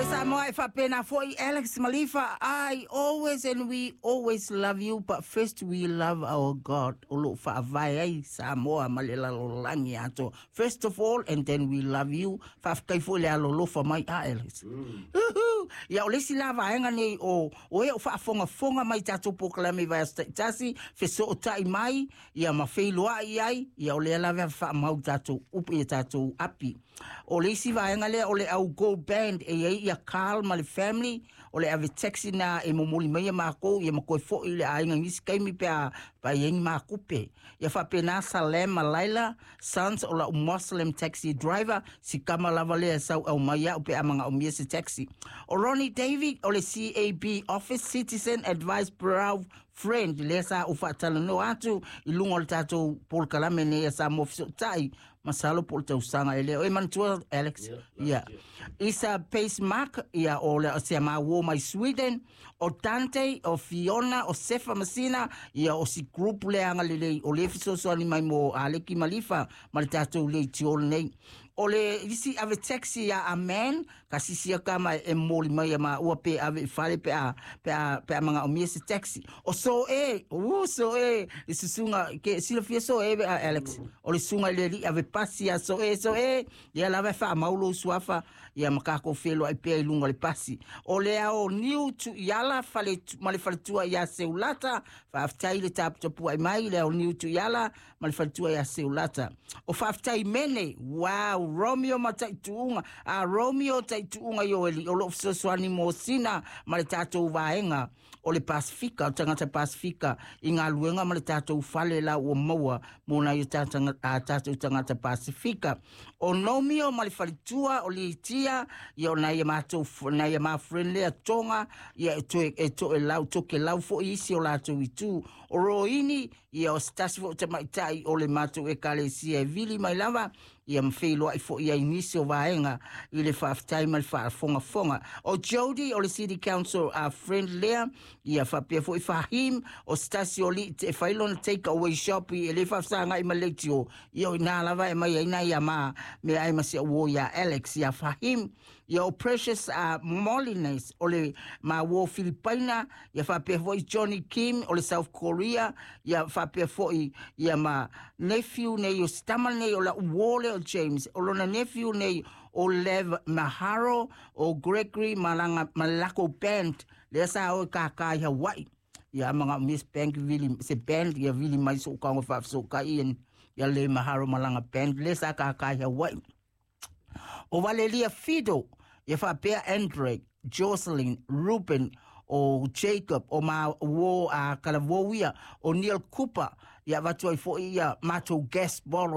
Samoa Fapena for Alex Malifa. I always and we always love you, but first we love our God. Olo fa vai Samoa malela lolangi ato. First of all, and then we love you. Fa kai fo le alolo for my Alex. Ya ole si lava enga nei o e fa fonga mai tato poklame vai tasi fe so tai mai ya ma feiloa ai ya ole lava fa mau tato upi tato api. Ole si va enga le ole au go band e ya Carl my family ole ave taxi na e momoli mai mako ye mako fo ile ainga ngisi kai mi pa yengi makupe ya fa pena Salem Malaila sons ola Muslim taxi driver si kama lavale sau au maya upe amanga o miese taxi o Ronnie David ole CAB office citizen advice proud friend lesa ufatala no atu ilungo tato Paul Kalame ya sa mofso tai masalo Paul tausanga ele e mantua Alex yeah isa pace mark ya ole se ma wo my Sweden o Dante o Fiona o Sefa Masina ya o si group le anga le o le fiso so ni mai mo Aleki Malifa mal tato le tiol nei ole isi ave taxi ya amen kasi sia kama e moli mai ma o pe ave fale pe manga o miese taxi o so isi sunga ke sila fia so Alex ole sunga le ave pasi so ya lava fa maulo suafa ya makako felo ai pe lunga le pasi ole ao new to yala fale male fale tua ya seulata fa aftai le tap to pu ai mai le ao new to yala male fale tua ya seulata o fa aftai mene wow Romeo matai tuunga Romeo tai tuunga yo eli o lo swani mosina male tato vaenga o le Pasifika o tangata Pasifika inga luenga male tato fale la o maua mona yo tato tangata Pasifika o nomio male fale tua o li tia yo na ye mato na ye ma friendly atonga ye to lau toke lau fo isi o la to itu o roini ye o stasifo te mai o le mato e kale si e vili mai lava ia mfeilo ai fo ia inisio vaenga i le whaftai mal fonga o Jody o le City Council a friend lea ia whapea fo i Fahim o Stasi o li te whailo na take away shop i le whafsanga i maletio ia o ina lava e mai ina ia ma me ai masi a wo ia Alex ia Fahim ia o Precious Molines o le ma wo Filipina ia whapea fo i Johnny Kim o le South Korea ia whapea fo i ia ma nephew nei o Stamal nei o la uole o James o lona nephew nei o Lev Maharo o Gregory Malako Band le sa o kakai Hawaii ia mga Miss Bank Vili se band ia Vili mai so kango fa so kai ia le Maharo Malanga Band le sa kakai Hawaii o Valeria Fido ia fa Pea Andre Jocelyn Ruben o Jacob o ma wo a Kalavoia o Neil Cooper ia watu ai fo ia mato guest ball